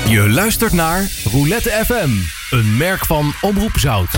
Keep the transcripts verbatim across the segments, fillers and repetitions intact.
Je luistert naar Roulette F M, een merk van Omroep Zout.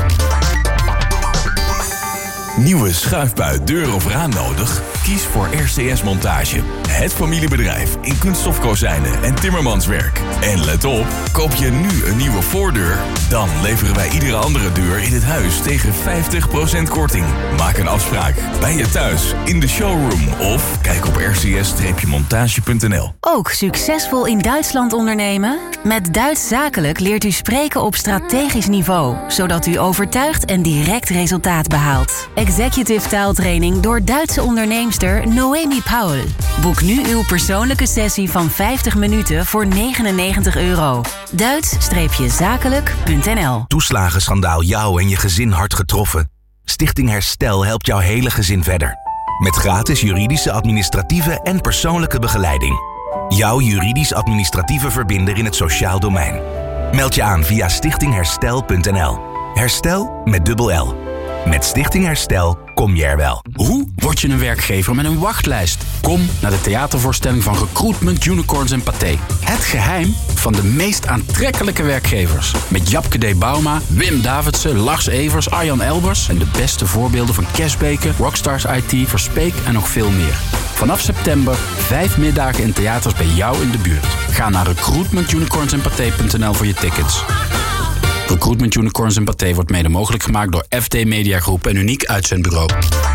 Nieuwe schuifbui, deur of raam nodig? Kies voor R C S Montage. Het familiebedrijf in kunststofkozijnen en timmermanswerk. En let op, koop je nu een nieuwe voordeur? Dan leveren wij iedere andere deur in het huis tegen vijftig procent korting. Maak een afspraak bij je thuis, in de showroom of kijk op r c s montage punt n l. Ook succesvol in Duitsland ondernemen? Met Duits Zakelijk leert u spreken op strategisch niveau, zodat u overtuigt en direct resultaat behaalt. Executive taaltraining door Duitse onderneemster Noemi Paul. Boek nu uw persoonlijke sessie van vijftig minuten voor negenennegentig euro. Duits zakelijk punt n l. Toeslagenschandaal jou en je gezin hard getroffen? Stichting Herstel helpt jouw hele gezin verder. Met gratis juridische, administratieve en persoonlijke begeleiding. Jouw juridisch-administratieve verbinder in het sociaal domein. Meld je aan via stichting herstel punt n l. Herstel met dubbel L. Met Stichting Herstel kom je er wel. Hoe word je een werkgever met een wachtlijst? Kom naar de theatervoorstelling van Recruitment, Unicorns en Pathé. Het geheim van de meest aantrekkelijke werkgevers. Met Japke D. Bauma, Wim Davidsen, Lars Evers, Arjan Elbers... en de beste voorbeelden van Cashbeke, Rockstars I T, Verspeek en nog veel meer. Vanaf september vijf middagen in theaters bij jou in de buurt. Ga naar recruitment unicorns en pathé punt n l voor je tickets. Recruitment Unicorns en Pathé wordt mede mogelijk gemaakt door F D Media Groep en Uniek Uitzendbureau.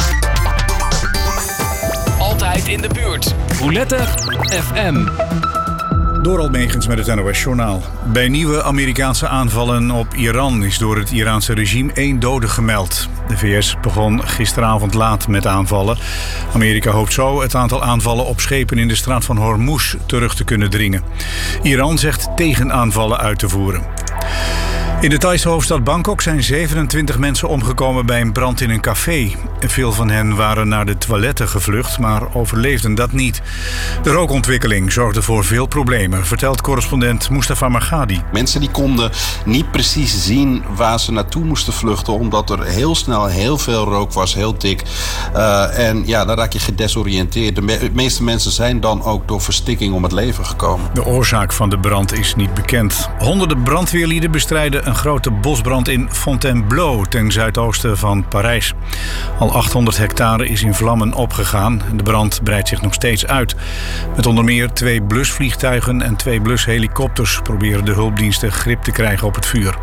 Altijd in de buurt. Roulette F M. Dorald Megens met het N O S-journaal. Bij nieuwe Amerikaanse aanvallen op Iran is door het Iraanse regime één dode gemeld. De V S begon gisteravond laat met aanvallen. Amerika hoopt zo het aantal aanvallen op schepen in de straat van Hormuz terug te kunnen dringen. Iran zegt tegenaanvallen uit te voeren. In de Thaise hoofdstad Bangkok zijn zevenentwintig mensen omgekomen bij een brand in een café. Veel van hen waren naar de toiletten gevlucht, maar overleefden dat niet. De rookontwikkeling zorgde voor veel problemen, vertelt correspondent Mustafa Margadi. Mensen die konden niet precies zien waar ze naartoe moesten vluchten, omdat er heel snel heel veel rook was, heel dik. Uh, en ja, dan raak je gedesoriënteerd. De me- meeste mensen zijn dan ook door verstikking om het leven gekomen. De oorzaak van de brand is niet bekend. Honderden brandweerlieden bestrijden een grote bosbrand in Fontainebleau ten zuidoosten van Parijs. Al achthonderd hectare is in vlammen opgegaan. De brand breidt zich nog steeds uit. Met onder meer twee blusvliegtuigen en twee blushelikopters proberen de hulpdiensten grip te krijgen op het vuur.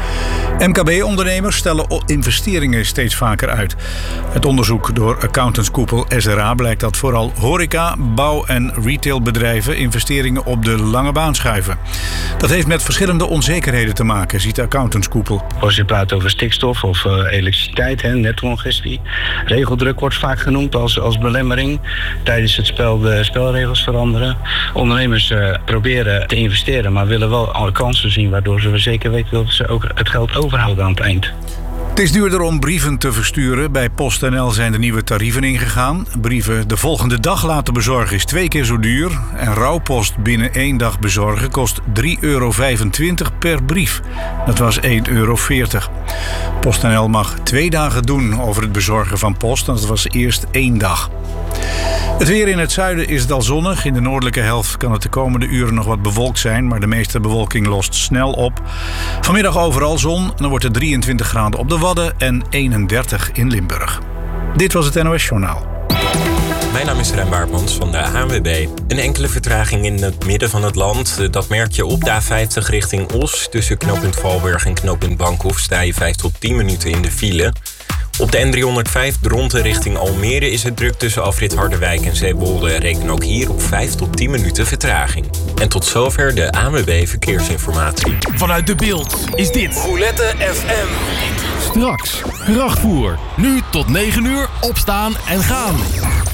M K B-ondernemers stellen investeringen steeds vaker uit. Het onderzoek door accountantskoepel S R A blijkt dat vooral horeca, bouw- en retailbedrijven investeringen op de lange baan schuiven. Dat heeft met verschillende onzekerheden te maken, ziet de accountantskoepel. Als je praat over stikstof of uh, elektriciteit, hè, netcongestie. Regeldruk wordt vaak genoemd als, als belemmering. Tijdens het spel de spelregels veranderen. Ondernemers uh, proberen te investeren, maar willen wel alle kansen zien, waardoor ze zeker weten dat ze ook het geld overhouden aan het eind. Het is duurder om brieven te versturen. Bij PostNL zijn de nieuwe tarieven ingegaan. Brieven de volgende dag laten bezorgen is twee keer zo duur. En rouwpost binnen één dag bezorgen kost drie euro vijfentwintig per brief. Dat was één euro veertig. PostNL mag twee dagen doen over het bezorgen van post. En dat was eerst één dag. Het weer in het zuiden is het al zonnig. In de noordelijke helft kan het de komende uren nog wat bewolkt zijn, maar de meeste bewolking lost snel op. Vanmiddag overal zon, dan wordt het drieëntwintig graden op de Wadden en eenendertig in Limburg. Dit was het N O S-journaal. Mijn naam is Rem Baartmans van de A N W B. Een enkele vertraging in het midden van het land. Dat merk je op de A vijftig richting Os. Tussen knooppunt Valburg en knooppunt Bankhoef sta je vijf tot tien minuten in de file. Op de N driehonderdvijf Dronten richting Almere is het druk tussen afrit Harderwijk en Zeewolde. Reken ook hier op vijf tot tien minuten vertraging. En tot zover de A N W B Verkeersinformatie. Vanuit De Bilt is dit Roulette F M. Straks, krachtvoer. Nu tot negen uur, opstaan en gaan.